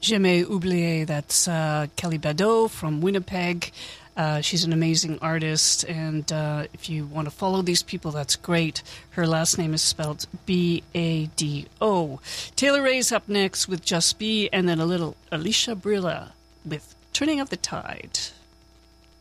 Jamais oublié. That's Kelly Bado from Winnipeg. She's an amazing artist, and if you want to follow these people, that's great. Her last name is spelled B-A-D-O. Taylor Ray's up next with Just Be, and then a little Alicia Brilla with Turning of the Tide.